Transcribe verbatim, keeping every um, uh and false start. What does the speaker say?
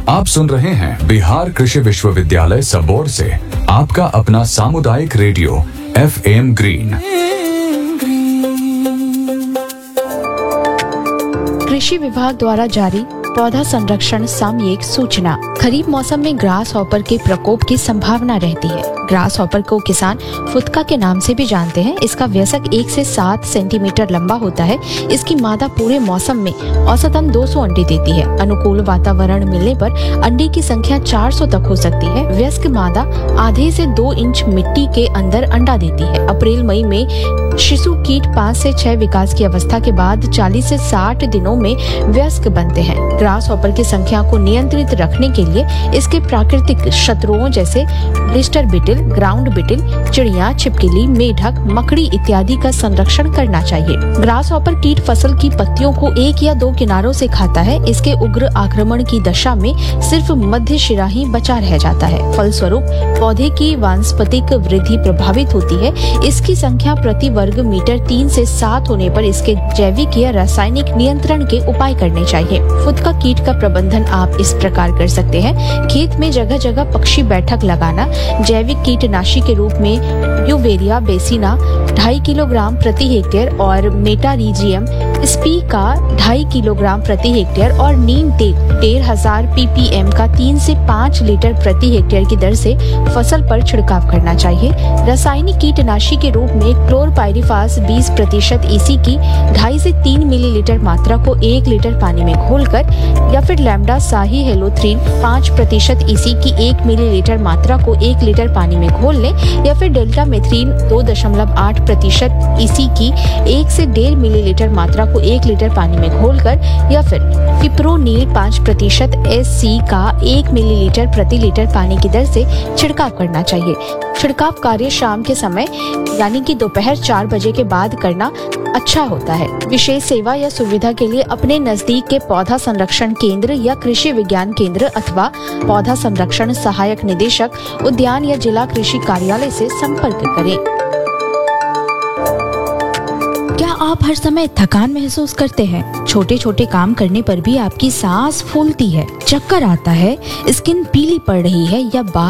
आप सुन रहे हैं बिहार कृषि विश्वविद्यालय सबौर से आपका अपना सामुदायिक रेडियो एफ एम ग्रीन। कृषि विभाग द्वारा जारी पौधा संरक्षण सामयिक सूचना। खरीफ मौसम में ग्रास हॉपर के प्रकोप की संभावना रहती है। ग्रास हॉपर को किसान फुदका के नाम से भी जानते हैं। इसका वयस्क एक से सात सेंटीमीटर लंबा होता है। इसकी मादा पूरे मौसम में औसतन दो सौ अंडे देती है। अनुकूल वातावरण मिलने पर अंडे की संख्या चार सौ तक हो सकती है। वयस्क मादा आधे से दो इंच मिट्टी के अंदर अंडा देती है। अप्रैल मई में शिशु कीट पाँच से छह विकास की अवस्था के बाद चालीस से साठ दिनों में वयस्क बनते हैं। ग्रास हॉपर की संख्या को नियंत्रित रखने के लिए इसके प्राकृतिक शत्रुओं जैसे ब्लिस्टर बिटिल, ग्राउंड बिटिल, चिड़िया, छिपकली, मेढक, मकड़ी इत्यादि का संरक्षण करना चाहिए। ग्रास हॉपर कीट फसल की पत्तियों को एक या दो किनारों से खाता है। इसके उग्र आक्रमण की दशा में सिर्फ मध्य शिरा ही बचा रह जाता है। फलस्वरूप पौधे की वानस्पतिक वृद्धि प्रभावित होती है। इसकी संख्या प्रति वर्ग मीटर तीन से सात होने पर इसके जैविक या रासायनिक नियंत्रण के उपाय करने चाहिए। फुदका कीट का प्रबंधन आप इस प्रकार कर सकते हैं। खेत में जगह जगह पक्षी बैठक लगाना। जैविक कीटनाशी के रूप में यूवेरिया बेसिना ढाई किलोग्राम प्रति हेक्टेयर और मेटारीजियम स्पी का ढाई किलोग्राम प्रति हेक्टेयर और नीम तेल डेढ़ हजार पीपीएम का तीन से पाँच लीटर प्रति हेक्टेयर की दर से फसल पर छिड़काव करना चाहिए। रासायनिक कीटनाशी के रूप में क्लोरपाइरिफास बीस प्रतिशत ईसी की ढाई से तीन मिलीलीटर मात्रा को एक लीटर पानी में घोलकर या फिर लैम्डा साही हेलोथ्रीन पाँच प्रतिशत ईसी की एक मिलीलीटर मात्रा को एक लीटर पानी में घोल लें या फिर डेल्टा मेथ्रीन दो दशमलव आठ प्रतिशत ईसी की एक से डेढ़ मिलीलीटर मात्रा को एक लीटर पानी में घोलकर या फिर फिप्रोनिल पाँच प्रतिशत एससी का एक मिलीलीटर प्रति लीटर पानी की दर से छिड़काव करना चाहिए। छिड़काव कार्य शाम के समय यानी कि दोपहर चार बजे के बाद करना अच्छा होता है। विशेष सेवा या सुविधा के लिए अपने नजदीक के पौधा संरक्षण केंद्र या कृषि विज्ञान केंद्र अथवा पौधा संरक्षण सहायक निदेशक उद्यान या जिला कृषि कार्यालय से संपर्क करें। क्या आप हर समय थकान महसूस करते हैं? छोटे छोटे काम करने पर भी आपकी सांस फूलती है, चक्कर आता है, स्किन पीली पड़ रही है या बाल